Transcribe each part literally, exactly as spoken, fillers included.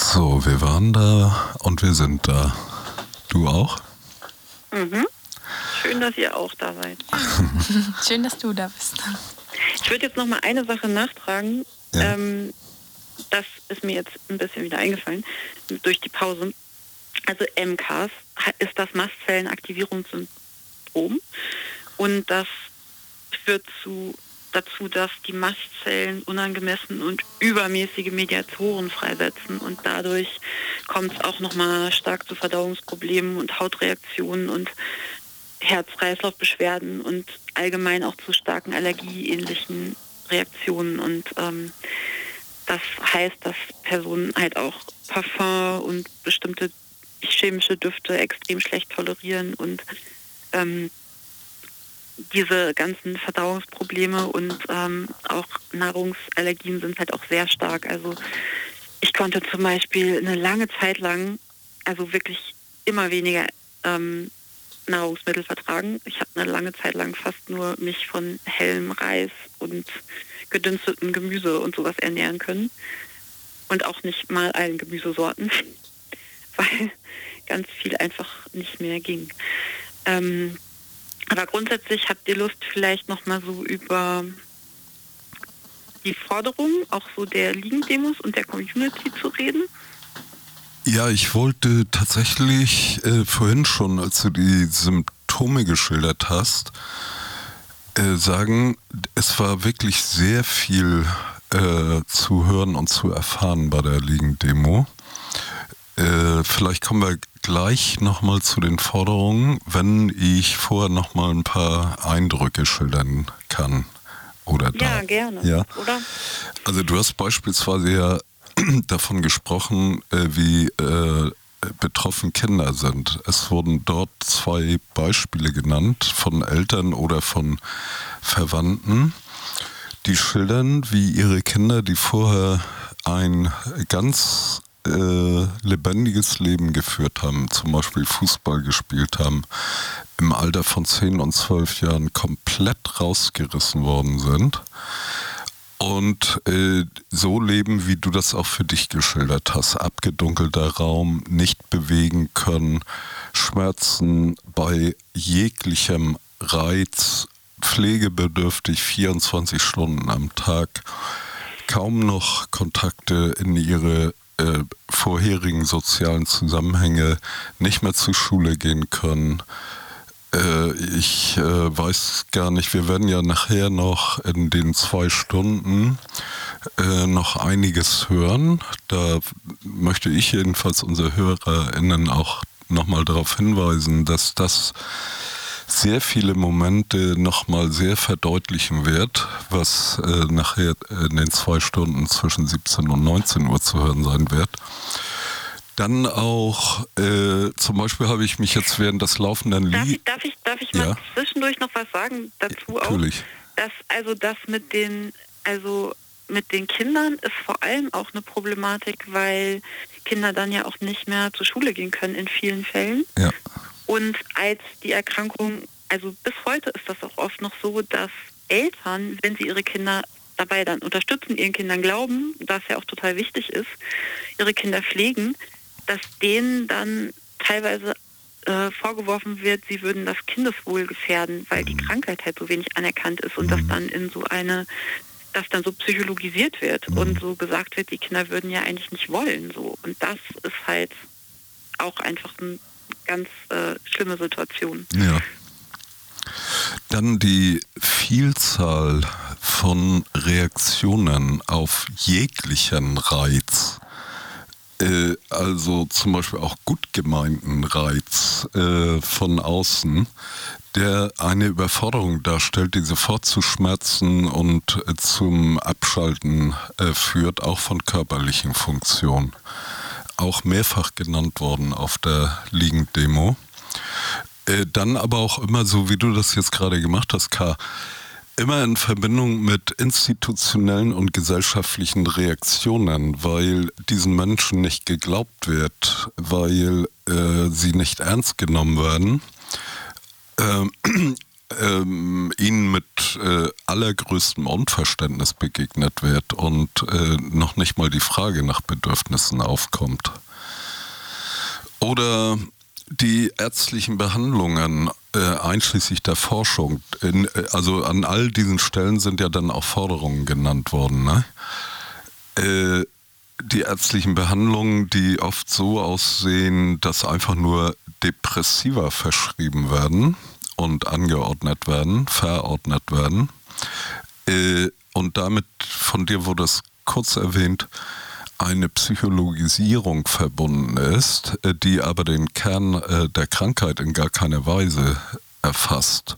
So, wir waren da und wir sind da. Du auch? Mhm. Schön, dass ihr auch da seid. Schön, dass du da bist. Ich würde jetzt noch mal eine Sache nachtragen. Ja. Ähm, das ist mir jetzt ein bisschen wieder eingefallen durch die Pause. Also M C A S ist das Mastzellenaktivierungssyndrom und das führt zu, dazu, dass die Mastzellen unangemessen und übermäßige Mediatoren freisetzen und dadurch kommt es auch nochmal stark zu Verdauungsproblemen und Hautreaktionen und Herz-Kreislauf-Beschwerden und allgemein auch zu starken allergieähnlichen Reaktionen und ähm, das heißt, dass Personen halt auch Parfum und bestimmte chemische Düfte extrem schlecht tolerieren und ähm, diese ganzen Verdauungsprobleme und ähm, auch Nahrungsallergien sind halt auch sehr stark. Also ich konnte zum Beispiel eine lange Zeit lang, also wirklich immer weniger ähm, Nahrungsmittel vertragen. Ich habe eine lange Zeit lang fast nur mich von hellem Reis und gedünstetem Gemüse und sowas ernähren können. Und auch nicht mal allen Gemüsesorten, weil ganz viel einfach nicht mehr ging. Ähm, aber grundsätzlich habt ihr Lust, vielleicht nochmal so über die Forderungen auch so der Liegendemos und der Community zu reden? Ja, ich wollte tatsächlich äh, vorhin schon, als du die Symptome geschildert hast, äh, sagen, es war wirklich sehr viel äh, zu hören und zu erfahren bei der Liegendemo. Äh, vielleicht kommen wir gleich nochmal zu den Forderungen, wenn ich vorher nochmal ein paar Eindrücke schildern kann. Oder Ja, darf. gerne. Ja. Oder? Also du hast beispielsweise ja davon gesprochen, äh, wie äh, betroffen Kinder sind. Es wurden dort zwei Beispiele genannt von Eltern oder von Verwandten, die schildern, wie ihre Kinder, die vorher ein ganz äh, lebendiges Leben geführt haben, zum Beispiel Fußball gespielt haben, im Alter von zehn und zwölf Jahren komplett rausgerissen worden sind. Und äh, so leben, wie du das auch für dich geschildert hast. Abgedunkelter Raum, nicht bewegen können, Schmerzen bei jeglichem Reiz, pflegebedürftig vierundzwanzig Stunden am Tag, kaum noch Kontakte in ihre äh, vorherigen sozialen Zusammenhänge, nicht mehr zur Schule gehen können. Ich äh, weiß gar nicht, wir werden ja nachher noch in den zwei Stunden äh, noch einiges hören. Da möchte ich jedenfalls unsere HörerInnen auch nochmal darauf hinweisen, dass das sehr viele Momente nochmal sehr verdeutlichen wird, was äh, nachher in den zwei Stunden zwischen siebzehn und neunzehn Uhr zu hören sein wird. Dann auch, äh, zum Beispiel habe ich mich jetzt während des laufenden Lied... Darf ich, darf ich, darf ich ja. mal zwischendurch noch was sagen dazu ja, auch? Natürlich. Dass, also das mit den, also mit den Kindern ist vor allem auch eine Problematik, weil Kinder dann ja auch nicht mehr zur Schule gehen können in vielen Fällen. Ja. Und als die Erkrankung, also bis heute ist das auch oft noch so, dass Eltern, wenn sie ihre Kinder dabei dann unterstützen, ihren Kindern glauben, was ja auch total wichtig ist, ihre Kinder pflegen, dass denen dann teilweise äh, vorgeworfen wird, sie würden das Kindeswohl gefährden, weil die Krankheit halt so wenig anerkannt ist und Mhm. das dann in so eine, das dann so psychologisiert wird Mhm. und so gesagt wird, die Kinder würden ja eigentlich nicht wollen, so. Und das ist halt auch einfach eine ganz äh, schlimme Situation. Ja. Dann die Vielzahl von Reaktionen auf jeglichen Reiz. Also zum Beispiel auch gut gemeinten Reiz äh, von außen, der eine Überforderung darstellt, die sofort zu Schmerzen und äh, zum Abschalten äh, führt, auch von körperlichen Funktionen. Auch mehrfach genannt worden auf der Liegendemo. Äh, dann aber auch immer so, wie du das jetzt gerade gemacht hast, K., immer in Verbindung mit institutionellen und gesellschaftlichen Reaktionen, weil diesen Menschen nicht geglaubt wird, weil äh, sie nicht ernst genommen werden. Ähm, ähm, ihnen mit äh, allergrößtem Unverständnis begegnet wird und äh, noch nicht mal die Frage nach Bedürfnissen aufkommt. Oder die ärztlichen Behandlungen, äh, einschließlich der Forschung, in, also an all diesen Stellen sind ja dann auch Forderungen genannt worden, ne? Äh, die ärztlichen Behandlungen, die oft so aussehen, dass einfach nur Depressiva verschrieben werden und angeordnet werden, verordnet werden. Äh, und damit, von dir wurde es kurz erwähnt, eine Psychologisierung verbunden ist, äh, die aber den Kern äh, der Krankheit in gar keiner Weise erfasst.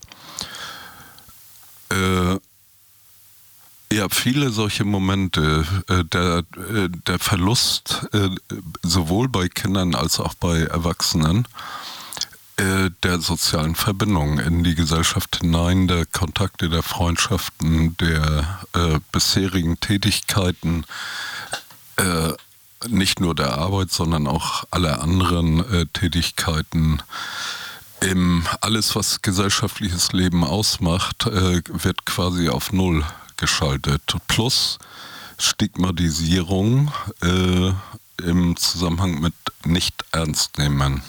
Äh, Ja, viele solche Momente, äh, der, äh, der Verlust äh, sowohl bei Kindern als auch bei Erwachsenen äh, der sozialen Verbindungen in die Gesellschaft hinein, der Kontakte, der Freundschaften, der äh, bisherigen Tätigkeiten, äh, nicht nur der Arbeit, sondern auch aller anderen äh, Tätigkeiten. Im, alles, was gesellschaftliches Leben ausmacht, äh, wird quasi auf Null geschaltet. Plus Stigmatisierung äh, im Zusammenhang mit Nicht-Ernst-Nehmen.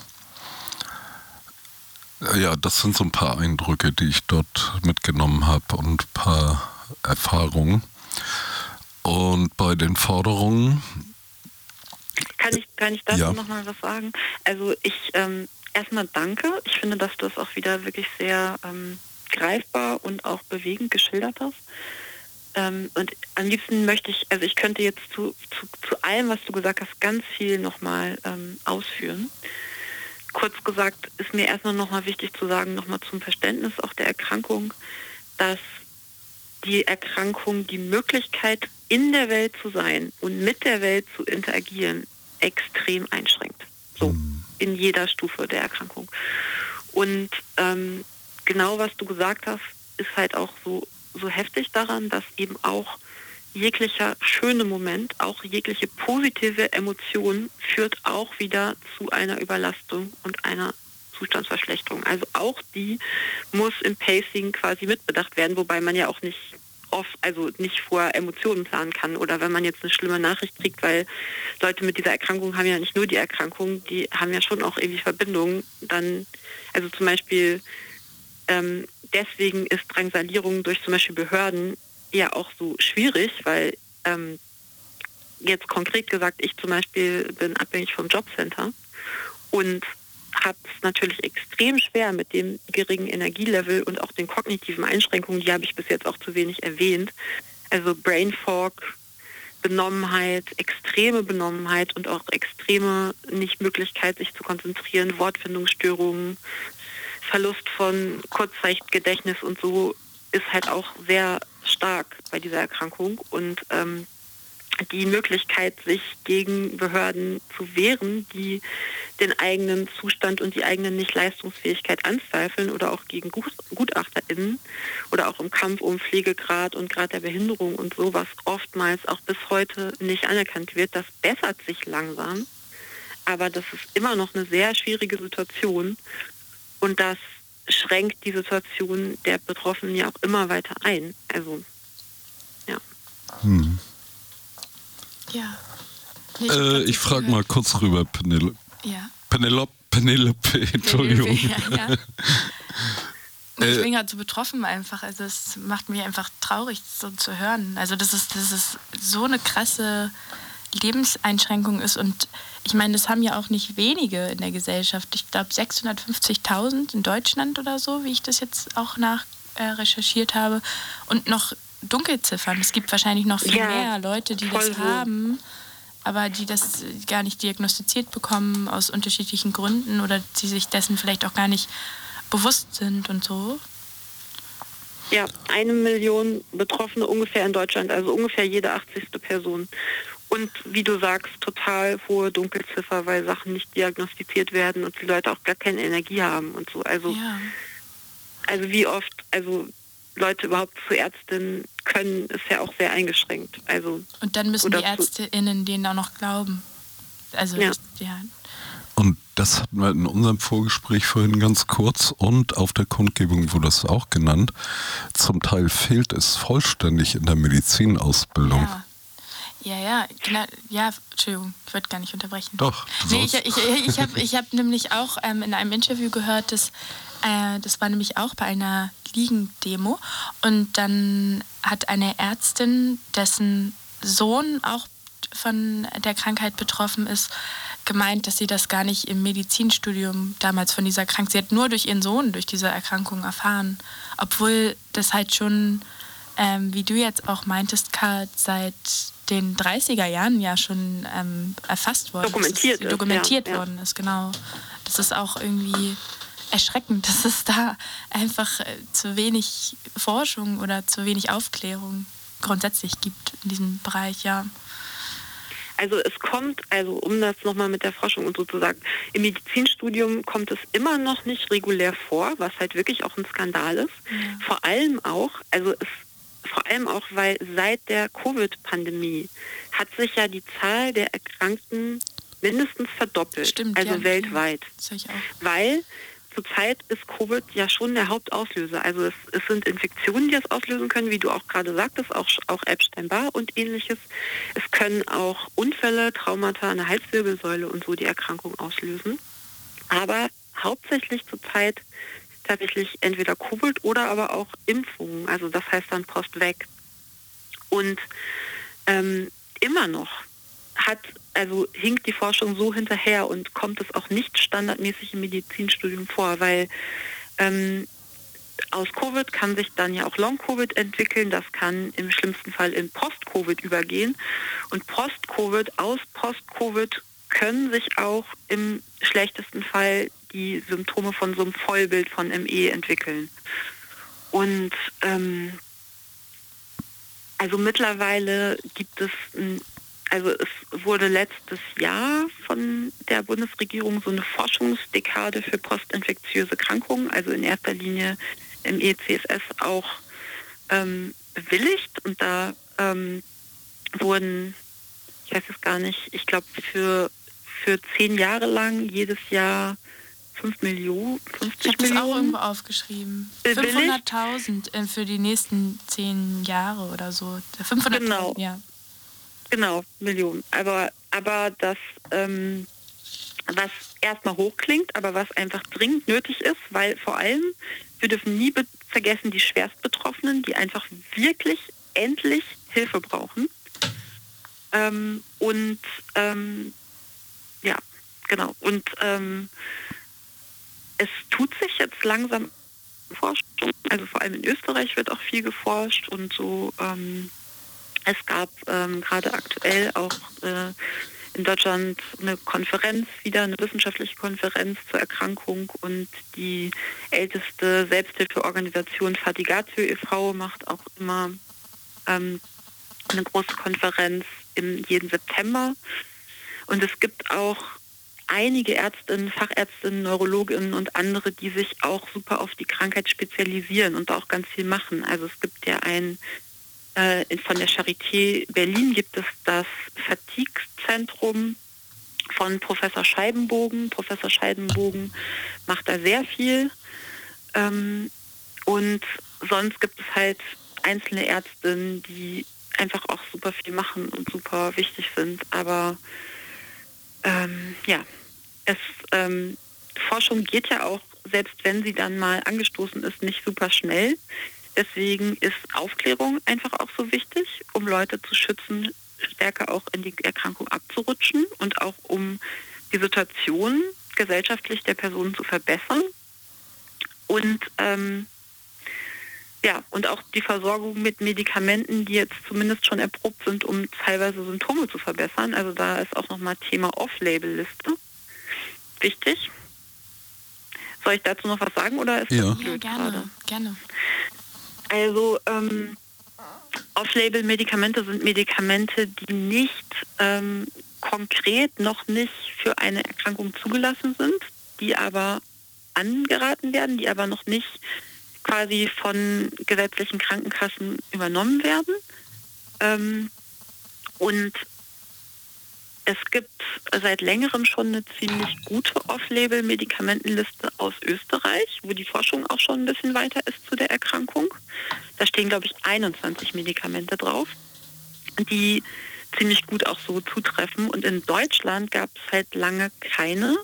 Ja, das sind so ein paar Eindrücke, die ich dort mitgenommen habe und ein paar Erfahrungen. Und bei den Forderungen... Kann ich, kann ich dazu ja. noch mal was sagen? Also ich ähm, erstmal danke. Ich finde, dass du es auch wieder wirklich sehr ähm, greifbar und auch bewegend geschildert hast. Ähm, und am liebsten möchte ich, also ich könnte jetzt zu, zu, zu allem, was du gesagt hast, ganz viel nochmal ähm, ausführen. Kurz gesagt ist mir erstmal nochmal wichtig zu sagen, nochmal zum Verständnis auch der Erkrankung, dass die Erkrankung die Möglichkeit, in der Welt zu sein und mit der Welt zu interagieren, extrem einschränkt. So, in jeder Stufe der Erkrankung. Und ähm, genau was du gesagt hast, ist halt auch so so heftig daran, dass eben auch jeglicher schöne Moment, auch jegliche positive Emotion führt auch wieder zu einer Überlastung und einer Zustandsverschlechterung. Also auch die muss im Pacing quasi mitbedacht werden, wobei man ja auch nicht oft, also nicht vor Emotionen planen kann. Oder wenn man jetzt eine schlimme Nachricht kriegt, weil Leute mit dieser Erkrankung haben ja nicht nur die Erkrankung, die haben ja schon auch irgendwie Verbindungen. Dann, also zum Beispiel ähm, deswegen ist Drangsalierung durch zum Beispiel Behörden ja auch so schwierig, weil ähm, jetzt konkret gesagt, ich zum Beispiel bin abhängig vom Jobcenter und habe es natürlich extrem schwer mit dem geringen Energielevel und auch den kognitiven Einschränkungen, die habe ich bis jetzt auch zu wenig erwähnt. Also Brain Fog, Benommenheit, extreme Benommenheit und auch extreme Nichtmöglichkeit, sich zu konzentrieren, Wortfindungsstörungen, Verlust von Kurzzeitgedächtnis und so ist halt auch sehr stark bei dieser Erkrankung. Und ähm, die Möglichkeit, sich gegen Behörden zu wehren, die den eigenen Zustand und die eigene Nichtleistungsfähigkeit anzweifeln oder auch gegen GutachterInnen oder auch im Kampf um Pflegegrad und Grad der Behinderung und so, was oftmals auch bis heute nicht anerkannt wird, das bessert sich langsam. Aber das ist immer noch eine sehr schwierige Situation. Und das schränkt die Situation der Betroffenen ja auch immer weiter ein. Also, ja. Hm. Ja. Ich, äh, ich frage mal kurz rüber, Penelope. Ja. Penelope, Penelope, Entschuldigung. Penelope, ja, ja. Ich bin gerade so betroffen einfach. Also es macht mich einfach traurig, so zu hören. Also das ist, das ist so eine krasse Lebenseinschränkung ist. Und ich meine, das haben ja auch nicht wenige in der Gesellschaft. Ich glaube sechshundertfünfzigtausend in Deutschland oder so, wie ich das jetzt auch nach äh, recherchiert habe. Und noch Dunkelziffern. Es gibt wahrscheinlich noch viel ja, mehr Leute, die das so haben, aber die das gar nicht diagnostiziert bekommen aus unterschiedlichen Gründen oder die sich dessen vielleicht auch gar nicht bewusst sind und so. Ja, eine Million Betroffene ungefähr in Deutschland, also ungefähr jede achtzigste Person. Und wie du sagst, total hohe Dunkelziffer, weil Sachen nicht diagnostiziert werden und die Leute auch gar keine Energie haben und so. Also, ja. also wie oft, also Leute überhaupt zu Ärztinnen können, ist ja auch sehr eingeschränkt. Also und dann müssen die ÄrztInnen denen auch noch glauben. Also ja. Das, ja. Und das hatten wir in unserem Vorgespräch vorhin ganz kurz und auf der Kundgebung wurde das auch genannt. Zum Teil fehlt es vollständig in der Medizinausbildung. Ja. Ja, ja, genau, ja, Entschuldigung, ich wollte gar nicht unterbrechen. Doch. Nee, ich ich, ich habe ich hab nämlich auch ähm, in einem Interview gehört, dass, äh, das war nämlich auch bei einer Liegen-Demo und dann hat eine Ärztin, dessen Sohn auch von der Krankheit betroffen ist, gemeint, dass sie das gar nicht im Medizinstudium damals von dieser Krankheit, sie hat nur durch ihren Sohn, durch diese Erkrankung erfahren, obwohl das halt schon, ähm, wie du jetzt auch meintest, Karl, seit den dreißiger Jahren ja schon ähm, erfasst worden dokumentiert ist, ist, dokumentiert ja, worden ist, genau. Das ist auch irgendwie erschreckend, dass es da einfach äh, zu wenig Forschung oder zu wenig Aufklärung grundsätzlich gibt in diesem Bereich, ja. Also es kommt, also um das nochmal mit der Forschung und so zu sagen, im Medizinstudium kommt es immer noch nicht regulär vor, was halt wirklich auch ein Skandal ist. Ja. Vor allem auch, also es Vor allem auch, weil seit der Covid-Pandemie hat sich ja die Zahl der Erkrankten mindestens verdoppelt. Stimmt, also ja, weltweit. Ja, ich auch. Weil zurzeit ist Covid ja schon der Hauptauslöser. Also es, es sind Infektionen, die das auslösen können, wie du auch gerade sagtest, auch, auch Epstein-Barr und ähnliches. Es können auch Unfälle, Traumata an der Halswirbelsäule und so die Erkrankung auslösen. Aber hauptsächlich zurzeit tatsächlich entweder Covid oder aber auch Impfungen, also das heißt dann Post-Vac. Und ähm, immer noch hat, also hinkt die Forschung so hinterher und kommt es auch nicht standardmäßig im Medizinstudium vor, weil ähm, aus Covid kann sich dann ja auch Long-Covid entwickeln, das kann im schlimmsten Fall in Post-Covid übergehen und Post-Covid, aus Post-Covid können sich auch im schlechtesten Fall die Symptome von so einem Vollbild von M E entwickeln. Und ähm, also mittlerweile gibt es, ein, also es wurde letztes Jahr von der Bundesregierung so eine Forschungsdekade für postinfektiöse Krankungen, also in erster Linie M E, C S S auch ähm, bewilligt. Und da ähm, wurden, ich weiß es gar nicht, ich glaube für, für zehn Jahre lang jedes Jahr fünf Millionen, fünfzig ich habe das Millionen. auch irgendwo aufgeschrieben. fünfhunderttausend für die nächsten zehn Jahre oder so. fünfhunderttausend, genau. Ja. Genau, Millionen. Aber, aber das, ähm, was erstmal hoch klingt, aber was einfach dringend nötig ist, weil vor allem, wir dürfen nie be- vergessen, die Schwerstbetroffenen, die einfach wirklich endlich Hilfe brauchen. Ähm, und ähm, ja, genau. Und ähm, es tut sich jetzt langsam Forschung, also vor allem in Österreich wird auch viel geforscht und so. Ähm, es gab ähm, gerade aktuell auch äh, in Deutschland eine Konferenz, wieder eine wissenschaftliche Konferenz zur Erkrankung und die älteste Selbsthilfeorganisation Fatigatio e V macht auch immer ähm, eine große Konferenz im jeden September und es gibt auch einige Ärztinnen, Fachärztinnen, Neurologinnen und andere, die sich auch super auf die Krankheit spezialisieren und auch ganz viel machen. Also es gibt ja ein, äh, von der Charité Berlin gibt es das Fatigue-Zentrum von Professor Scheibenbogen. Professor Scheibenbogen macht da sehr viel. Ähm, und sonst gibt es halt einzelne Ärztinnen, die einfach auch super viel machen und super wichtig sind. Aber ähm, ja, es, ähm, Forschung geht ja auch, selbst wenn sie dann mal angestoßen ist, nicht super schnell. Deswegen ist Aufklärung einfach auch so wichtig, um Leute zu schützen, stärker auch in die Erkrankung abzurutschen und auch um die Situation gesellschaftlich der Personen zu verbessern. Und ähm, ja, und auch die Versorgung mit Medikamenten, die jetzt zumindest schon erprobt sind, um teilweise Symptome zu verbessern. Also da ist auch nochmal Thema Off-Label-Liste wichtig. Soll ich dazu noch was sagen oder ist ja. das blöd Ja, gerne, gerade? gerne. Also ähm, Off-Label-Medikamente sind Medikamente, die nicht ähm, konkret noch nicht für eine Erkrankung zugelassen sind, die aber angeraten werden, die aber noch nicht quasi von gesetzlichen Krankenkassen übernommen werden. Ähm, und es gibt seit längerem schon eine ziemlich gute Off-Label-Medikamentenliste aus Österreich, wo die Forschung auch schon ein bisschen weiter ist zu der Erkrankung. Da stehen, glaube ich, einundzwanzig Medikamente drauf, die ziemlich gut auch so zutreffen. Und in Deutschland gab es halt lange keine.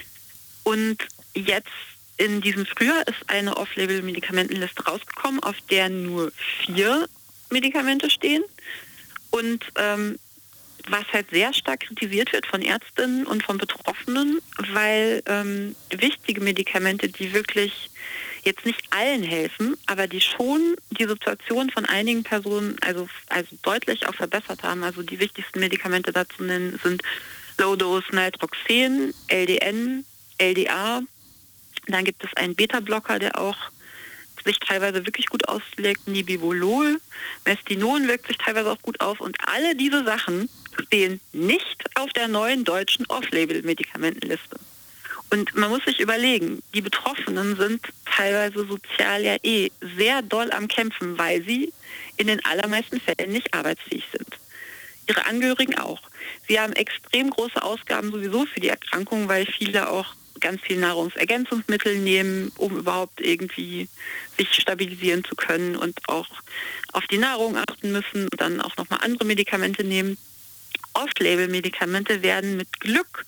Und jetzt in diesem Frühjahr ist eine Off-Label-Medikamentenliste rausgekommen, auf der nur vier Medikamente stehen. Und ähm, was halt sehr stark kritisiert wird von Ärztinnen und von Betroffenen, weil ähm, wichtige Medikamente, die wirklich jetzt nicht allen helfen, aber die schon die Situation von einigen Personen also, also deutlich auch verbessert haben. Also die wichtigsten Medikamente dazu nennen sind Low-Dose Naltroxen, L D N, L D A. Dann gibt es einen Beta-Blocker, der auch sich teilweise wirklich gut auslegt, Nibivolol, Mestinon wirkt sich teilweise auch gut aus und alle diese Sachen stehen nicht auf der neuen deutschen Off-Label-Medikamentenliste. Und man muss sich überlegen, die Betroffenen sind teilweise sozial ja eh sehr doll am Kämpfen, weil sie in den allermeisten Fällen nicht arbeitsfähig sind. Ihre Angehörigen auch. Sie haben extrem große Ausgaben sowieso für die Erkrankung, weil viele auch ganz viel Nahrungsergänzungsmittel nehmen, um überhaupt irgendwie sich stabilisieren zu können und auch auf die Nahrung achten müssen und dann auch nochmal andere Medikamente nehmen. Off-Label-Medikamente werden mit Glück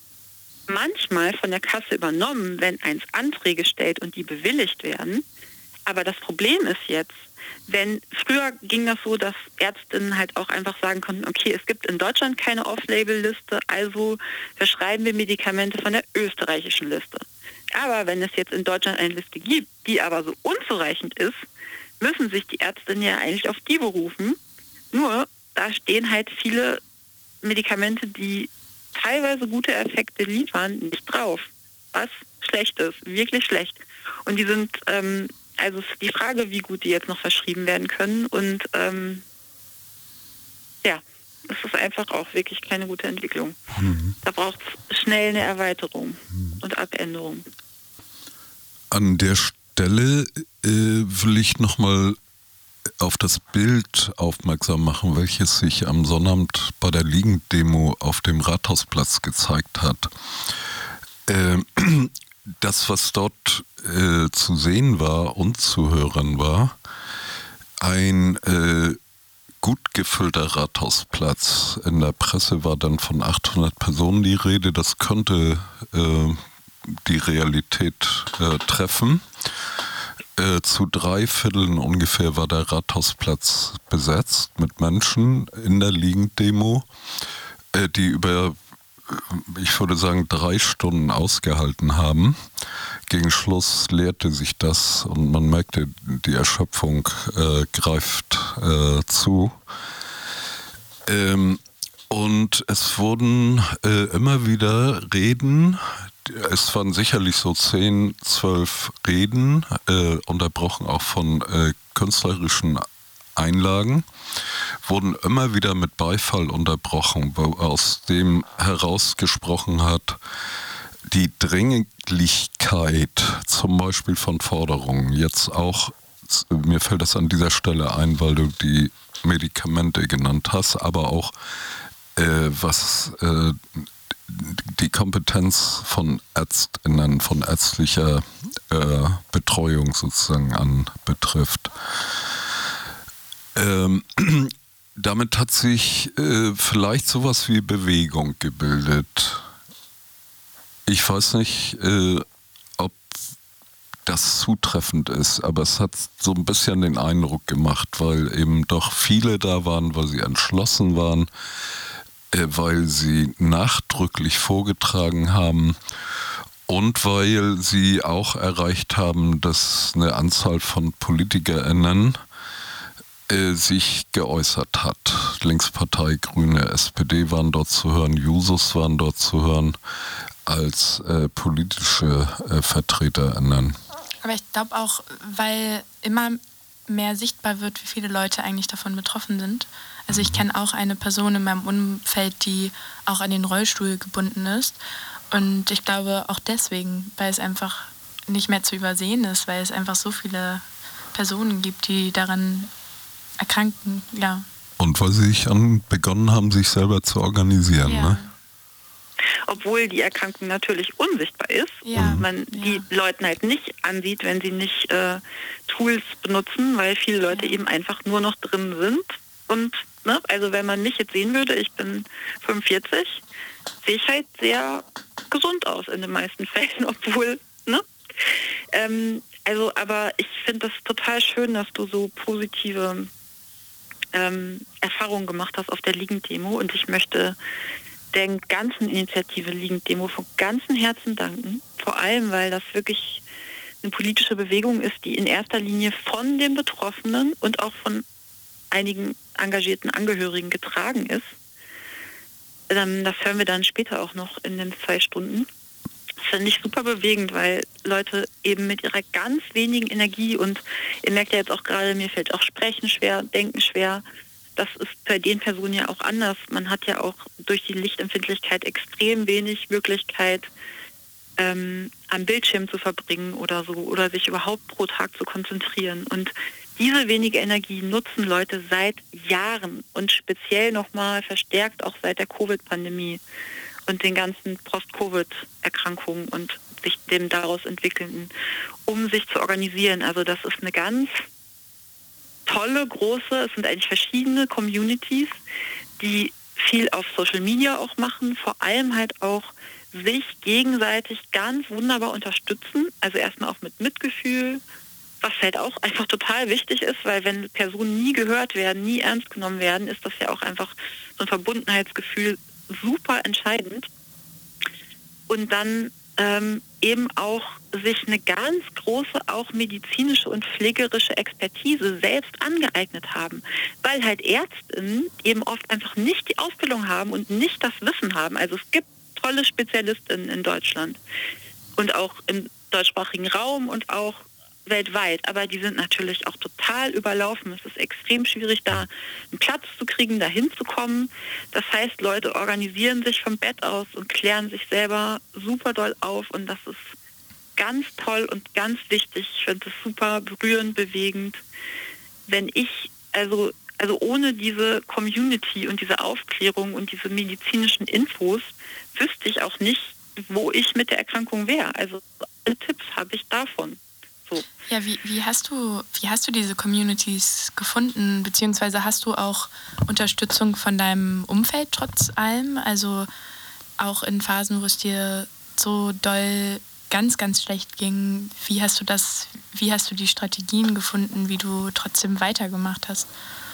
manchmal von der Kasse übernommen, wenn eins Anträge stellt und die bewilligt werden. Aber das Problem ist jetzt, wenn früher ging das so, dass Ärztinnen halt auch einfach sagen konnten, okay, es gibt in Deutschland keine Off-Label-Liste, also verschreiben wir Medikamente von der österreichischen Liste. Aber wenn es jetzt in Deutschland eine Liste gibt, die aber so unzureichend ist, müssen sich die Ärztinnen ja eigentlich auf die berufen. Nur, da stehen halt viele Medikamente, die teilweise gute Effekte liefern, nicht drauf. Was schlecht ist, wirklich schlecht. Und die sind, ähm, also es ist die Frage, wie gut die jetzt noch verschrieben werden können. Und ähm, ja, es ist einfach auch wirklich keine gute Entwicklung. Mhm. Da braucht es schnell eine Erweiterung mhm. und Abänderung. An der Stelle äh, will ich nochmal auf das Bild aufmerksam machen, welches sich am Sonnabend bei der Liegendemo auf dem Rathausplatz gezeigt hat. Äh, das, was dort äh, zu sehen war und zu hören war, ein äh, gut gefüllter Rathausplatz. In der Presse war dann von achthundert Personen die Rede. Das könnte äh, die Realität äh, treffen. Äh, zu drei Vierteln ungefähr war der Rathausplatz besetzt mit Menschen in der Liegendemo, äh, die über, ich würde sagen, drei Stunden ausgehalten haben. Gegen Schluss leerte sich das und man merkte, die Erschöpfung äh, greift äh, zu. Ähm, und es wurden äh, immer wieder Reden, es waren sicherlich so zehn, zwölf Reden, äh, unterbrochen auch von äh, künstlerischen Einlagen, wurden immer wieder mit Beifall unterbrochen, wo aus dem herausgesprochen hat, die Dringlichkeit zum Beispiel von Forderungen. Jetzt auch, mir fällt das an dieser Stelle ein, weil du die Medikamente genannt hast, aber auch äh, was äh, die Kompetenz von ÄrztInnen, von ärztlicher äh, Betreuung sozusagen anbetrifft. Ähm, damit hat sich äh, vielleicht sowas wie Bewegung gebildet. Ich weiß nicht, äh, ob das zutreffend ist, aber es hat so ein bisschen den Eindruck gemacht, weil eben doch viele da waren, weil sie entschlossen waren, weil sie nachdrücklich vorgetragen haben und weil sie auch erreicht haben, dass eine Anzahl von PolitikerInnen äh, sich geäußert hat. Linkspartei, Grüne, S P D waren dort zu hören, Jusos waren dort zu hören als äh, politische äh, VertreterInnen. Aber ich glaube auch, weil immer mehr sichtbar wird, wie viele Leute eigentlich davon betroffen sind. Also ich kenne auch eine Person in meinem Umfeld, die auch an den Rollstuhl gebunden ist. Und ich glaube auch deswegen, weil es einfach nicht mehr zu übersehen ist, weil es einfach so viele Personen gibt, die daran erkranken, ja. Und weil sie sich an, begonnen haben, sich selber zu organisieren, ja. ne? obwohl die Erkrankung natürlich unsichtbar ist ja, und man ja. die Leuten halt nicht ansieht, wenn sie nicht äh, Tools benutzen, weil viele Leute ja. eben einfach nur noch drin sind. Und ne, also wenn man mich jetzt sehen würde, ich bin fünfundvierzig, sehe ich halt sehr gesund aus in den meisten Fällen, obwohl, ne? Ähm, also, aber ich finde das total schön, dass du so positive ähm, Erfahrungen gemacht hast auf der Liegend-Demo, und ich möchte der ganzen Initiative Liegend-Demo von ganzem Herzen danken, vor allem, weil das wirklich eine politische Bewegung ist, die in erster Linie von den Betroffenen und auch von einigen engagierten Angehörigen getragen ist. Ähm, das hören wir dann später auch noch in den zwei Stunden. Das finde ich super bewegend, weil Leute eben mit ihrer ganz wenigen Energie, und ihr merkt ja jetzt auch gerade, mir fällt auch Sprechen schwer, Denken schwer. Das ist bei den Personen ja auch anders. Man hat ja auch durch die Lichtempfindlichkeit extrem wenig Möglichkeit, ähm, am Bildschirm zu verbringen oder so, oder sich überhaupt pro Tag zu konzentrieren. Und diese wenige Energie nutzen Leute seit Jahren und speziell nochmal verstärkt auch seit der Covid-Pandemie und den ganzen Post-Covid-Erkrankungen und sich dem daraus entwickelnden, um sich zu organisieren. Also das ist eine ganz tolle, große, es sind eigentlich verschiedene Communities, die viel auf Social Media auch machen, vor allem halt auch sich gegenseitig ganz wunderbar unterstützen. Also erstmal auch mit Mitgefühl, was halt auch einfach total wichtig ist, weil wenn Personen nie gehört werden, nie ernst genommen werden, ist das ja auch einfach so ein Verbundenheitsgefühl super entscheidend. Und dann ähm, eben auch sich eine ganz große, auch medizinische und pflegerische Expertise selbst angeeignet haben, weil halt Ärztinnen eben oft einfach nicht die Ausbildung haben und nicht das Wissen haben. Also es gibt tolle Spezialistinnen in Deutschland und auch im deutschsprachigen Raum und auch weltweit, aber die sind natürlich auch total überlaufen. Es ist extrem schwierig, da einen Platz zu kriegen, da hinzukommen. Das heißt, Leute organisieren sich vom Bett aus und klären sich selber super doll auf, und das ist ganz toll und ganz wichtig. Ich finde es super berührend, bewegend. Wenn ich, also, also ohne diese Community und diese Aufklärung und diese medizinischen Infos, wüsste ich auch nicht, wo ich mit der Erkrankung wäre. Also alle Tipps habe ich davon. So. Ja, wie, wie, hast du, wie hast du diese Communities gefunden, beziehungsweise hast du auch Unterstützung von deinem Umfeld trotz allem? Also auch in Phasen, wo es dir so doll ganz, ganz schlecht ging, wie hast du das, wie hast du die Strategien gefunden, wie du trotzdem weitergemacht hast?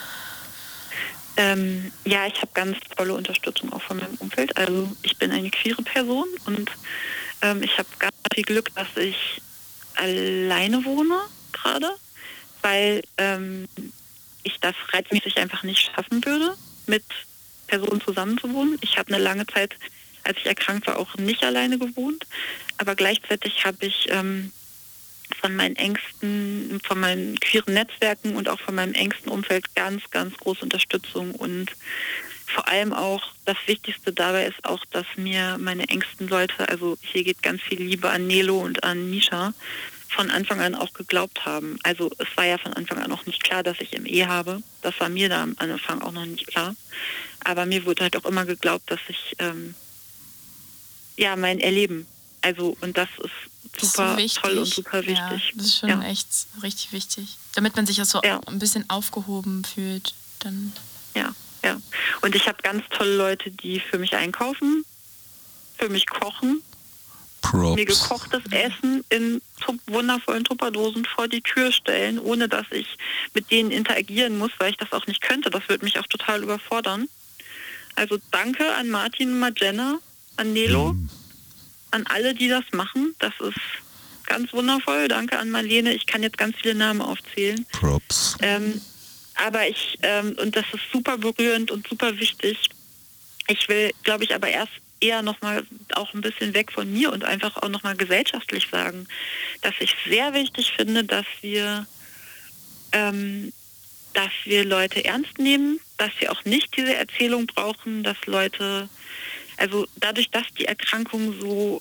Ähm, ja, ich habe ganz tolle Unterstützung auch von meinem Umfeld. Also ich bin eine queere Person und ähm, ich habe ganz viel Glück, dass ich alleine wohne gerade, weil ähm, ich das reizmäßig einfach nicht schaffen würde, mit Personen zusammenzuwohnen. Ich habe eine lange Zeit, als ich erkrankt war, auch nicht alleine gewohnt, aber gleichzeitig habe ich ähm, von meinen engsten, von meinen queeren Netzwerken und auch von meinem engsten Umfeld ganz, ganz große Unterstützung, und vor allem auch das Wichtigste dabei ist auch, dass mir meine engsten Leute, also hier geht ganz viel Liebe an Nelo und an Misha, von Anfang an auch geglaubt haben. Also es war ja von Anfang an auch nicht klar, dass ich M E habe. Das war mir da am Anfang auch noch nicht klar. Aber mir wurde halt auch immer geglaubt, dass ich ähm, ja mein Erleben, also und das ist super das ist so toll und super wichtig. Ja, das ist schon ja. echt richtig wichtig. Damit man sich auch so ja. ein bisschen aufgehoben fühlt. Dann ja. Ja, und ich habe ganz tolle Leute, die für mich einkaufen, für mich kochen, Props. mir gekochtes Essen in wundervollen Tupperdosen vor die Tür stellen, ohne dass ich mit denen interagieren muss, weil ich das auch nicht könnte. Das würde mich auch total überfordern. Also danke an Martin und Magena, an Nelo, mhm. an alle, die das machen. Das ist ganz wundervoll. Danke an Marlene. Ich kann jetzt ganz viele Namen aufzählen. Props. Ähm, Aber ich, ähm, und das ist super berührend und super wichtig. Ich will, glaube ich, aber erst eher nochmal auch ein bisschen weg von mir und einfach auch nochmal gesellschaftlich sagen, dass ich sehr wichtig finde, dass wir, ähm, dass wir Leute ernst nehmen, dass wir auch nicht diese Erzählung brauchen, dass Leute, also dadurch, dass die Erkrankung so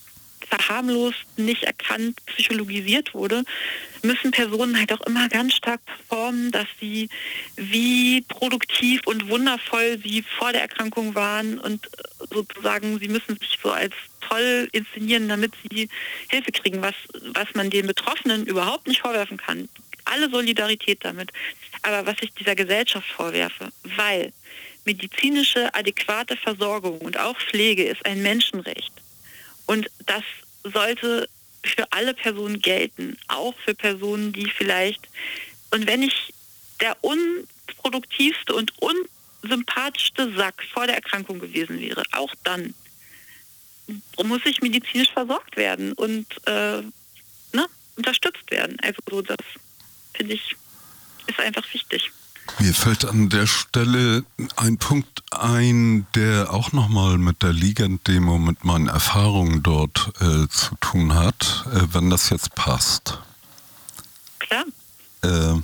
verharmlost, nicht erkannt, psychologisiert wurde, müssen Personen halt auch immer ganz stark performen, dass sie, wie produktiv und wundervoll sie vor der Erkrankung waren und sozusagen, sie müssen sich so als toll inszenieren, damit sie Hilfe kriegen, was, was man den Betroffenen überhaupt nicht vorwerfen kann. Alle Solidarität damit. Aber was ich dieser Gesellschaft vorwerfe, weil medizinische adäquate Versorgung und auch Pflege ist ein Menschenrecht. Und das sollte für alle Personen gelten, auch für Personen, die vielleicht, und wenn ich der unproduktivste und unsympathischste Sack vor der Erkrankung gewesen wäre, auch dann muss ich medizinisch versorgt werden und äh, ne, unterstützt werden. Also so, das finde ich, ist einfach wichtig. Mir fällt an der Stelle ein Punkt ein, der auch nochmal mit der Ligand-Demo, mit meinen Erfahrungen dort äh, zu tun hat, äh, wenn das jetzt passt. Klar. Äh,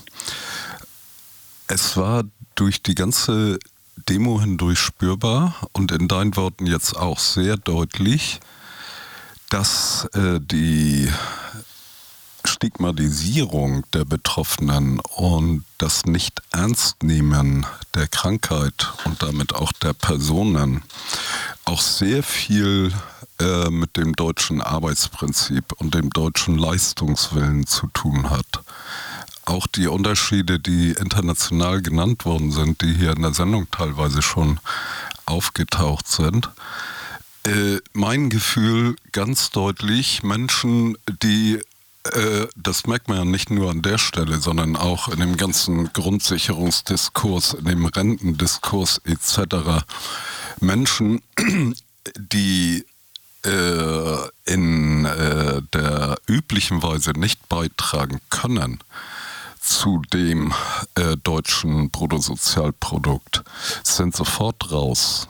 es war durch die ganze Demo hindurch spürbar und in deinen Worten jetzt auch sehr deutlich, dass äh, die Stigmatisierung der Betroffenen und das Nicht-Ernst-Nehmen der Krankheit und damit auch der Personen auch sehr viel äh, mit dem deutschen Arbeitsprinzip und dem deutschen Leistungswillen zu tun hat. Auch die Unterschiede, die international genannt worden sind, die hier in der Sendung teilweise schon aufgetaucht sind. Äh, mein Gefühl ganz deutlich, Menschen, die das merkt man ja nicht nur an der Stelle, sondern auch in dem ganzen Grundsicherungsdiskurs, in dem Rentendiskurs et cetera. Menschen, die äh, in äh, der üblichen Weise nicht beitragen können zu dem äh, deutschen Bruttosozialprodukt, sind sofort raus.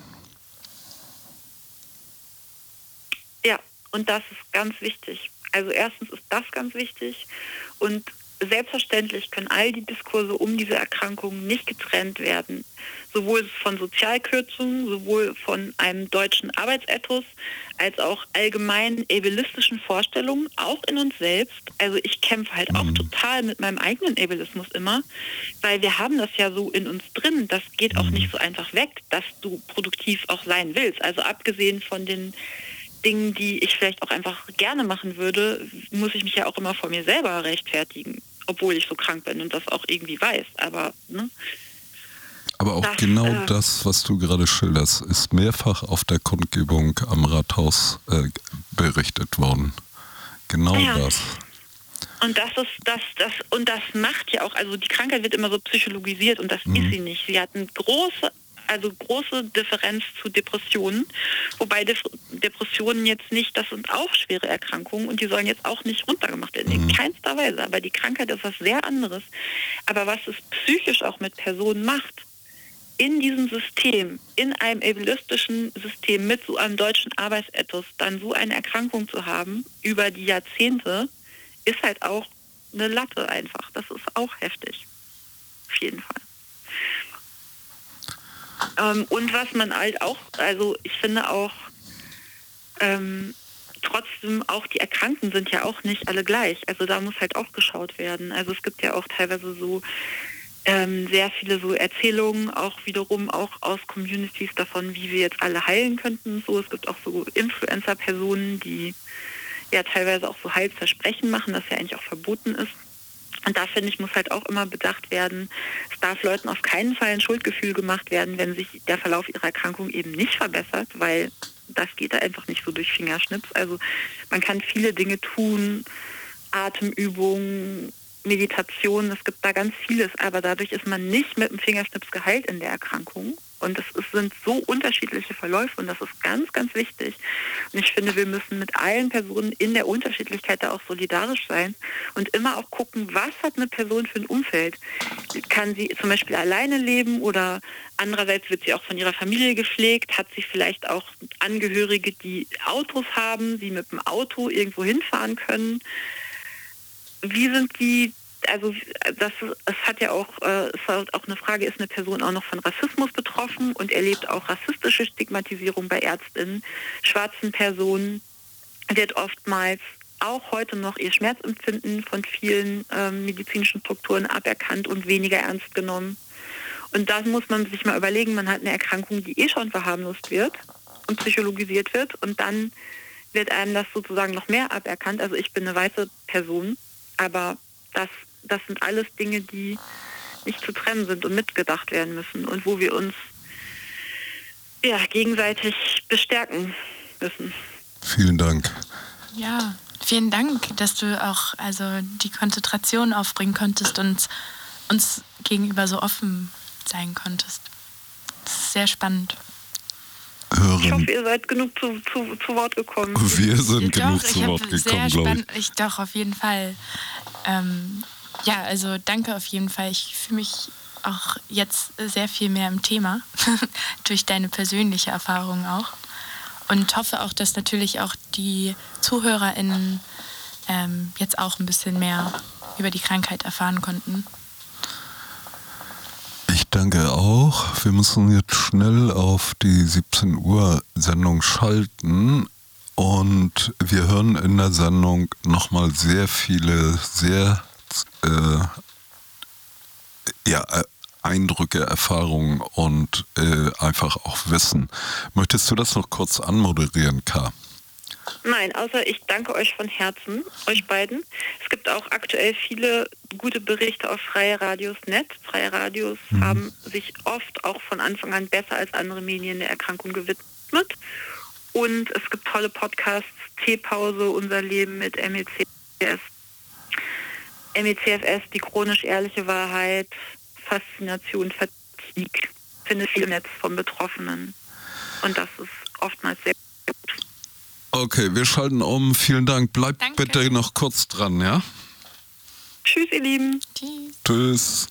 Ja, und das ist ganz wichtig. Also erstens ist das ganz wichtig und selbstverständlich können all die Diskurse um diese Erkrankung nicht getrennt werden. Sowohl von Sozialkürzungen, sowohl von einem deutschen Arbeitsethos, als auch allgemein ableistischen Vorstellungen, auch in uns selbst. Also ich kämpfe halt auch total mit meinem eigenen Ableismus immer, weil wir haben das ja so in uns drin. Das geht auch nicht so einfach weg, dass du produktiv auch sein willst. Also abgesehen von den Dingen, die ich vielleicht auch einfach gerne machen würde, muss ich mich ja auch immer vor mir selber rechtfertigen, obwohl ich so krank bin und das auch irgendwie weiß. Aber, ne? Aber auch das, genau äh, das, was du gerade schilderst, ist mehrfach auf der Kundgebung am Rathaus äh, berichtet worden. Genau ja. das. Und das ist das, das und das macht ja auch, also die Krankheit wird immer so psychologisiert und das mhm. ist sie nicht. Sie hat eine große Also große Differenz zu Depressionen, wobei Def- Depressionen jetzt nicht, das sind auch schwere Erkrankungen und die sollen jetzt auch nicht runtergemacht werden, in keinster Weise, aber die Krankheit ist was sehr anderes. Aber was es psychisch auch mit Personen macht, in diesem System, in einem ableistischen System mit so einem deutschen Arbeitsethos, dann so eine Erkrankung zu haben, über die Jahrzehnte, ist halt auch eine Latte einfach. Das ist auch heftig. Auf jeden Fall. Ähm, und was man halt auch, also ich finde auch, ähm, trotzdem auch die Erkrankten sind ja auch nicht alle gleich. Also da muss halt auch geschaut werden. Also es gibt ja auch teilweise so ähm, sehr viele so Erzählungen, auch wiederum auch aus Communities davon, wie wir jetzt alle heilen könnten. So, es gibt auch so Influencer-Personen, die ja teilweise auch so Heilsversprechen machen, das ja eigentlich auch verboten ist. Und da, finde ich, muss halt auch immer bedacht werden, es darf Leuten auf keinen Fall ein Schuldgefühl gemacht werden, wenn sich der Verlauf ihrer Erkrankung eben nicht verbessert, weil das geht da einfach nicht so durch Fingerschnips. Also man kann viele Dinge tun, Atemübungen, Meditation, es gibt da ganz vieles, aber dadurch ist man nicht mit dem Fingerschnips geheilt in der Erkrankung. Und es sind so unterschiedliche Verläufe und das ist ganz, ganz wichtig. Und ich finde, wir müssen mit allen Personen in der Unterschiedlichkeit da auch solidarisch sein und immer auch gucken, was hat eine Person für ein Umfeld. Kann sie zum Beispiel alleine leben oder andererseits wird sie auch von ihrer Familie gepflegt, hat sie vielleicht auch Angehörige, die Autos haben, sie mit dem Auto irgendwo hinfahren können. Wie sind die, also das es hat ja auch, äh, es ist auch eine Frage, ist eine Person auch noch von Rassismus betroffen und erlebt auch rassistische Stigmatisierung bei ÄrztInnen, schwarzen Personen, wird oftmals auch heute noch ihr Schmerzempfinden von vielen ähm, medizinischen Strukturen aberkannt und weniger ernst genommen. Und da muss man sich mal überlegen, man hat eine Erkrankung, die eh schon verharmlost wird und psychologisiert wird, und dann wird einem das sozusagen noch mehr aberkannt. Also ich bin eine weiße Person, aber das, das sind alles Dinge, die nicht zu trennen sind und mitgedacht werden müssen und wo wir uns ja, gegenseitig bestärken müssen. Vielen Dank. Ja, vielen Dank, dass du auch also die Konzentration aufbringen konntest und uns gegenüber so offen sein konntest. Das ist sehr spannend. Hören. Ich hoffe, ihr seid genug zu, zu, zu Wort gekommen. Wir sind doch, genug zu Wort gekommen, glaube ich. ich. Doch, auf jeden Fall. Ähm, ja, also danke auf jeden Fall. Ich fühle mich auch jetzt sehr viel mehr im Thema, durch deine persönliche Erfahrung auch. Und hoffe auch, dass natürlich auch die ZuhörerInnen ähm, jetzt auch ein bisschen mehr über die Krankheit erfahren konnten. Ich danke auch. Wir müssen jetzt schnell auf die siebzehn Uhr Sendung schalten und wir hören in der Sendung nochmal sehr viele, sehr äh, ja, Eindrücke, Erfahrungen und äh, einfach auch Wissen. Möchtest du das noch kurz anmoderieren, K? Nein, außer ich danke euch von Herzen, euch beiden. Es gibt auch aktuell viele gute Berichte auf Freie Radios Punkt net. Freie Radios mhm. haben sich oft auch von Anfang an besser als andere Medien der Erkrankung gewidmet. Und es gibt tolle Podcasts, Teepause, Unser Leben mit M E C F S, M E C F S, die chronisch ehrliche Wahrheit, Faszination, Fatigue. Ich finde viel im Netz von Betroffenen. Und das ist oftmals sehr gut. Okay, wir schalten um. Vielen Dank. Bleibt Danke. Bitte noch kurz dran, ja? Tschüss, ihr Lieben. Tschüss. Tschüss.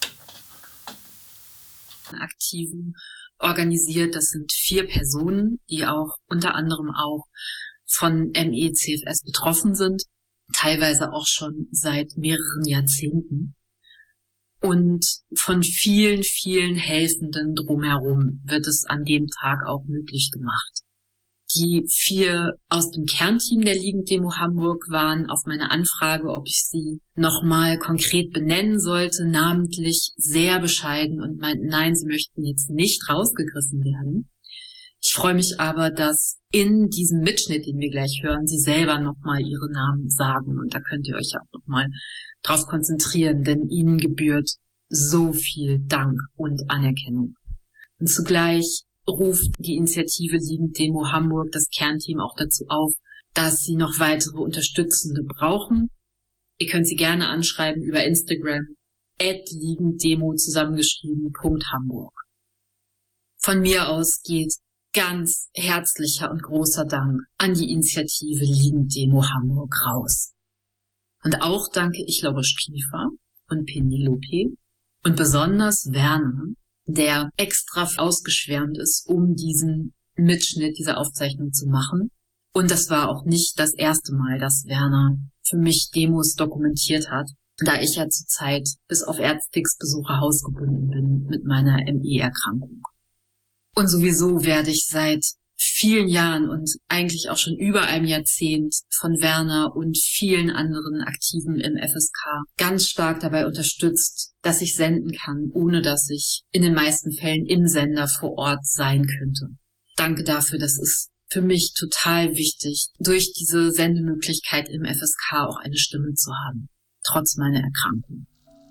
Aktiven organisiert. Das sind vier Personen, die auch unter anderem auch von M E C F S betroffen sind, teilweise auch schon seit mehreren Jahrzehnten. Und von vielen, vielen Helfenden drumherum wird es an dem Tag auch möglich gemacht. Die vier aus dem Kernteam der Liegend-Demo Hamburg waren auf meine Anfrage, ob ich sie nochmal konkret benennen sollte, namentlich sehr bescheiden und meinten, nein, sie möchten jetzt nicht rausgegriffen werden. Ich freue mich aber, dass in diesem Mitschnitt, den wir gleich hören, sie selber nochmal ihre Namen sagen. Und da könnt ihr euch auch nochmal drauf konzentrieren, denn ihnen gebührt so viel Dank und Anerkennung. Und zugleich ruft die Initiative Liegend-Demo Hamburg das Kernteam auch dazu auf, dass sie noch weitere Unterstützende brauchen. Ihr könnt sie gerne anschreiben über Instagram, at liegenddemo zusammengeschrieben, Punkt Hamburg. Von mir aus geht ganz herzlicher und großer Dank an die Initiative Liegend-Demo Hamburg raus. Und auch danke ich Laura Striefer und Penelope und besonders Werner, der extra ausgeschwärmt ist, um diesen Mitschnitt dieser Aufzeichnung zu machen. Und das war auch nicht das erste Mal, dass Werner für mich Demos dokumentiert hat, da ich ja zurzeit bis auf Ärztix-Besuche hausgebunden bin mit meiner M E-Erkrankung. Und sowieso werde ich seit vielen Jahren und eigentlich auch schon über einem Jahrzehnt von Werner und vielen anderen Aktiven im F S K ganz stark dabei unterstützt, dass ich senden kann, ohne dass ich in den meisten Fällen im Sender vor Ort sein könnte. Danke dafür, das ist für mich total wichtig, durch diese Sendemöglichkeit im F S K auch eine Stimme zu haben, trotz meiner Erkrankung.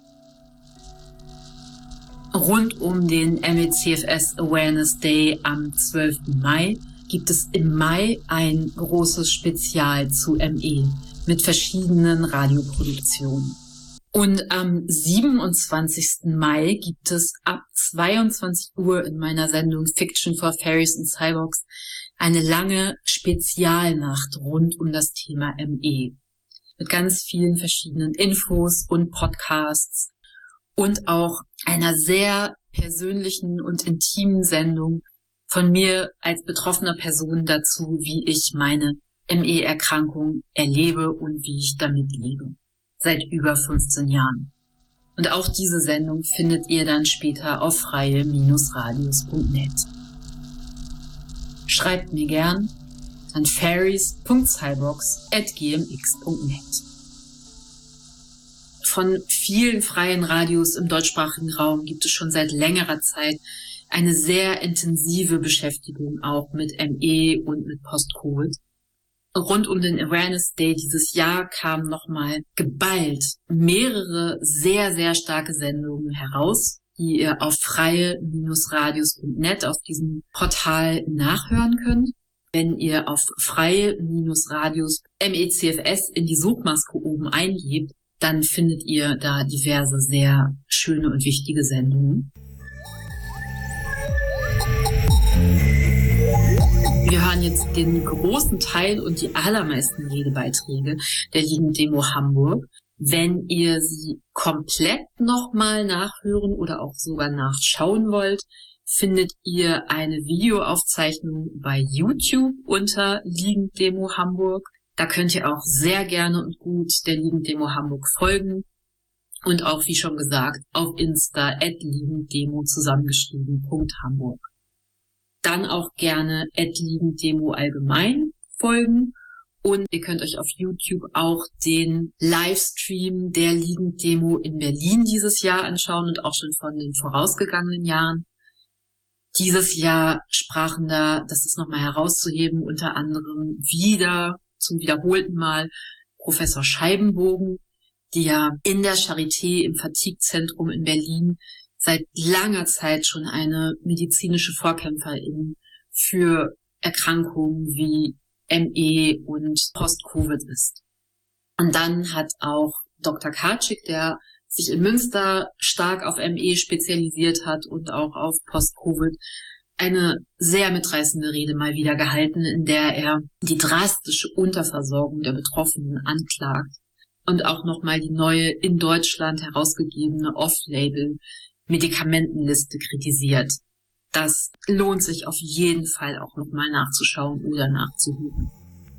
Rund um den M E C F S Awareness Day am zwölften Mai gibt es im Mai ein großes Spezial zu M E mit verschiedenen Radioproduktionen. Und am siebenundzwanzigsten Mai gibt es ab zweiundzwanzig Uhr in meiner Sendung Fiction for Fairies and Cyborgs eine lange Spezialnacht rund um das Thema M E. Mit ganz vielen verschiedenen Infos und Podcasts und auch einer sehr persönlichen und intimen Sendung von mir als betroffener Person dazu, wie ich meine M E-Erkrankung erlebe und wie ich damit lebe. Seit über fünfzehn Jahren. Und auch diese Sendung findet ihr dann später auf freie Bindestrich radios Punkt net. Schreibt mir gern, an fairies punkt cyborgs at g m x punkt net. Von vielen freien Radios im deutschsprachigen Raum gibt es schon seit längerer Zeit eine sehr intensive Beschäftigung auch mit M E und mit Post-Covid. Rund um den Awareness Day dieses Jahr kamen nochmal geballt mehrere sehr, sehr starke Sendungen heraus, die ihr auf freie Radios punkt net auf diesem Portal nachhören könnt. Wenn ihr auf freie Radios M E C F S in die Suchmaske oben eingebt, dann findet ihr da diverse sehr schöne und wichtige Sendungen. Wir hören jetzt den großen Teil und die allermeisten Redebeiträge der Jugenddemo Hamburg. Wenn ihr sie komplett nochmal nachhören oder auch sogar nachschauen wollt, findet ihr eine Videoaufzeichnung bei YouTube unter Jugenddemo Hamburg. Da könnt ihr auch sehr gerne und gut der Jugenddemo Hamburg folgen. Und auch, wie schon gesagt, auf Insta at Jugenddemo zusammengeschrieben Punkt Hamburg. Dann auch gerne at Jugenddemo allgemein folgen. Und ihr könnt euch auf YouTube auch den Livestream der Jugenddemo in Berlin dieses Jahr anschauen und auch schon von den vorausgegangenen Jahren. Dieses Jahr sprachen da, das ist nochmal herauszuheben, unter anderem wieder zum wiederholten Mal Professor Scheibenbogen, die ja in der Charité im Fatigue-Zentrum in Berlin seit langer Zeit schon eine medizinische Vorkämpferin für Erkrankungen wie M E und Post-Covid ist. Und dann hat auch Doktor Karczyk, der sich in Münster stark auf M E spezialisiert hat und auch auf Post-Covid, eine sehr mitreißende Rede mal wieder gehalten, in der er die drastische Unterversorgung der Betroffenen anklagt und auch nochmal die neue in Deutschland herausgegebene Off-Label-Medikamentenliste kritisiert. Das lohnt sich auf jeden Fall auch nochmal nachzuschauen oder nachzuhören.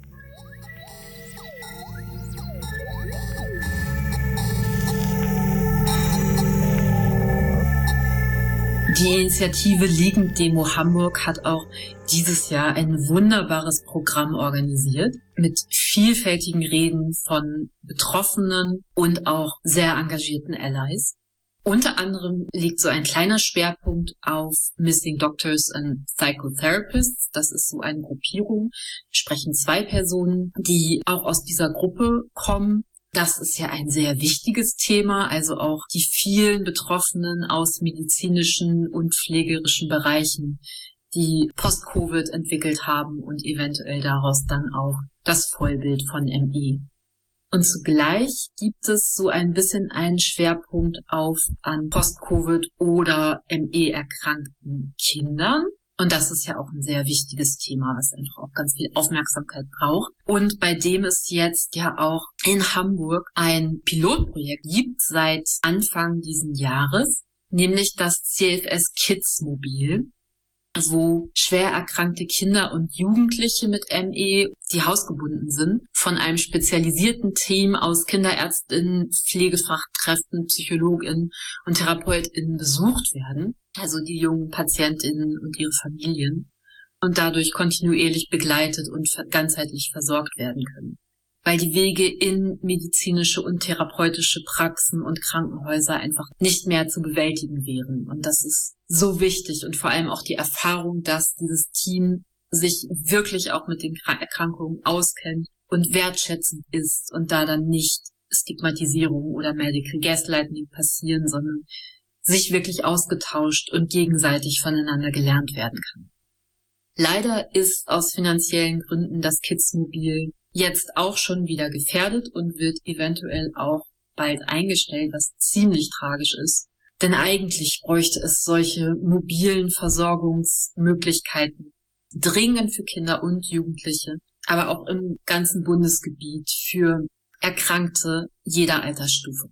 Die Initiative Jugenddemo Hamburg hat auch dieses Jahr ein wunderbares Programm organisiert mit vielfältigen Reden von Betroffenen und auch sehr engagierten Allies. Unter anderem liegt so ein kleiner Schwerpunkt auf Missing Doctors and Psychotherapists. Das ist so eine Gruppierung. Wir sprechen zwei Personen, die auch aus dieser Gruppe kommen. Das ist ja ein sehr wichtiges Thema, also auch die vielen Betroffenen aus medizinischen und pflegerischen Bereichen, die Post-Covid entwickelt haben und eventuell daraus dann auch das Vollbild von M E. Und zugleich gibt es so ein bisschen einen Schwerpunkt auf an Post-Covid oder M E-erkrankten Kindern. Und das ist ja auch ein sehr wichtiges Thema, was einfach auch ganz viel Aufmerksamkeit braucht. Und bei dem es jetzt ja auch in Hamburg ein Pilotprojekt gibt seit Anfang diesen Jahres, nämlich das C F S Kids Mobil, wo schwer erkrankte Kinder und Jugendliche mit M E, die hausgebunden sind, von einem spezialisierten Team aus KinderärztInnen, Pflegefachkräften, PsychologInnen und TherapeutInnen besucht werden, also die jungen PatientInnen und ihre Familien, und dadurch kontinuierlich begleitet und ganzheitlich versorgt werden können. Weil die Wege in medizinische und therapeutische Praxen und Krankenhäuser einfach nicht mehr zu bewältigen wären. Und das ist so wichtig und vor allem auch die Erfahrung, dass dieses Team sich wirklich auch mit den Erkrankungen auskennt und wertschätzend ist und da dann nicht Stigmatisierung oder Medical Gaslighting passieren, sondern sich wirklich ausgetauscht und gegenseitig voneinander gelernt werden kann. Leider ist aus finanziellen Gründen das Kids-Mobil jetzt auch schon wieder gefährdet und wird eventuell auch bald eingestellt, was ziemlich tragisch ist. Denn eigentlich bräuchte es solche mobilen Versorgungsmöglichkeiten dringend für Kinder und Jugendliche, aber auch im ganzen Bundesgebiet für Erkrankte jeder Altersstufe.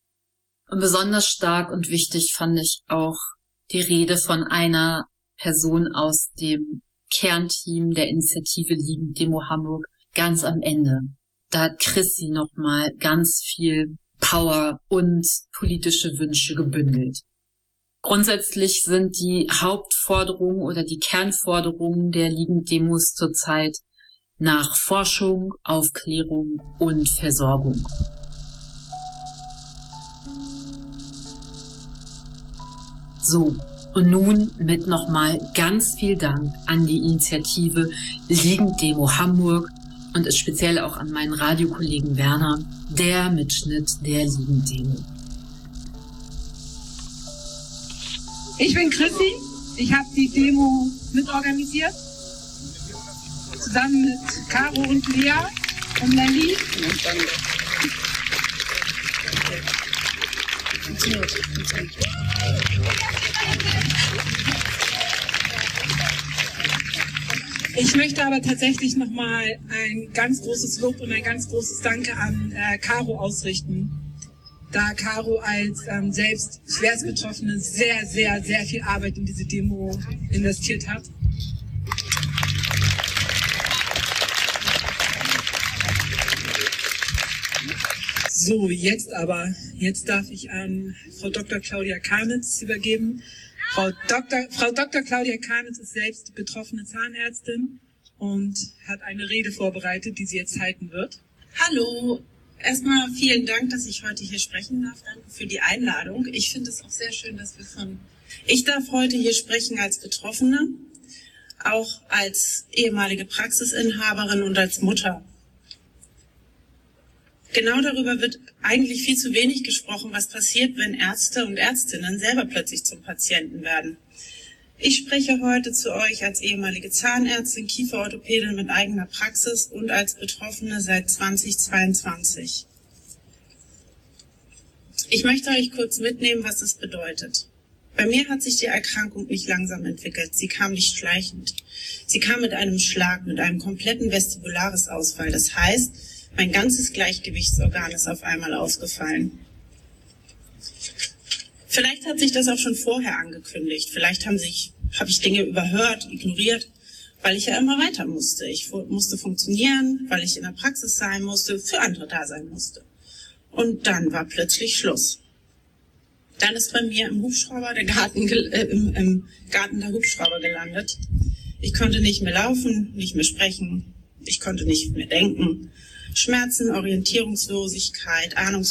Und besonders stark und wichtig fand ich auch die Rede von einer Person aus dem Kernteam der Initiative Jugenddemo Hamburg ganz am Ende. Da hat Chrissy nochmal ganz viel Power und politische Wünsche gebündelt. Grundsätzlich sind die Hauptforderungen oder die Kernforderungen der Jugenddemos zurzeit nach Forschung, Aufklärung und Versorgung. So, und nun mit nochmal ganz viel Dank an die Initiative Liegenddemo Hamburg und es speziell auch an meinen Radiokollegen Werner, der Mitschnitt der Liegenddemo. Ich bin Chrissy, ich habe die Demo mitorganisiert, zusammen mit Caro und Lea und Nelly. Ich möchte aber tatsächlich nochmal ein ganz großes Lob und ein ganz großes Danke an äh, Caro ausrichten, da Caro als ähm, selbst Schwerstbetroffene sehr, sehr, sehr viel Arbeit in diese Demo investiert hat. So, jetzt aber, jetzt darf ich an Frau Doktor Claudia Karnitz übergeben. Frau Doktor Frau Doktor Claudia Karnitz ist selbst betroffene Zahnärztin und hat eine Rede vorbereitet, die sie jetzt halten wird. Hallo, erstmal vielen Dank, dass ich heute hier sprechen darf. Danke für die Einladung. Ich finde es auch sehr schön, dass wir von... Ich darf heute hier sprechen als Betroffene, auch als ehemalige Praxisinhaberin und als Mutter. Genau darüber wird eigentlich viel zu wenig gesprochen, was passiert, wenn Ärzte und Ärztinnen selber plötzlich zum Patienten werden. Ich spreche heute zu euch als ehemalige Zahnärztin, Kieferorthopädin mit eigener Praxis und als Betroffene seit zweitausendzweiundzwanzig. Ich möchte euch kurz mitnehmen, was es bedeutet. Bei mir hat sich die Erkrankung nicht langsam entwickelt. Sie kam nicht schleichend. Sie kam mit einem Schlag, mit einem kompletten Vestibularis-Ausfall. Das heißt, mein ganzes Gleichgewichtsorgan ist auf einmal ausgefallen. Vielleicht hat sich das auch schon vorher angekündigt. Vielleicht haben sich, habe ich Dinge überhört, ignoriert, weil ich ja immer weiter musste. Ich musste funktionieren, weil ich in der Praxis sein musste, für andere da sein musste. Und dann war plötzlich Schluss. Dann ist bei mir im Hubschrauber der Garten, äh, im, im Garten der Hubschrauber gelandet. Ich konnte nicht mehr laufen, nicht mehr sprechen. Ich konnte nicht mehr denken. Schmerzen, Orientierungslosigkeit, Ahnungslosigkeit.